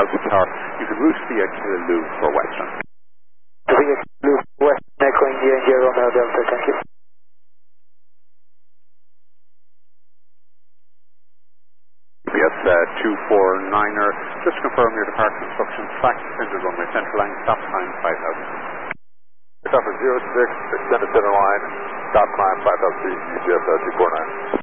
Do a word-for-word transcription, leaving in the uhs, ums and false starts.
Delta Tower. You can route via Killaloe for Western. Via Killaloe for Western, echoing the India Romeo Delta, thank you. U B S uh, two four niner, just to confirm your departure instructions, fax extended runway central line, stop time five thousand. Cover zero six, extended center line, stop time five thousand feet, U B S uh, two four nine.